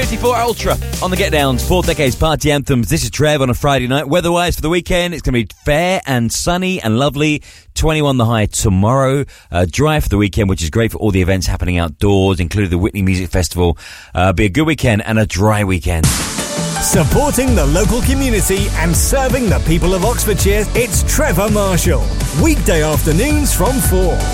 54 Ultra on the Get Downs, 4 decades party anthems. This is Trev on a Friday night. Weather-wise for the weekend, it's going to be fair and sunny and lovely. 21 the high tomorrow. Dry for the weekend, which is great for all the events happening outdoors, including the Whitney Music Festival. Be a good weekend and a dry weekend. Supporting the local community and serving the people of Oxfordshire, it's Trevor Marshall. Weekday afternoons from 4.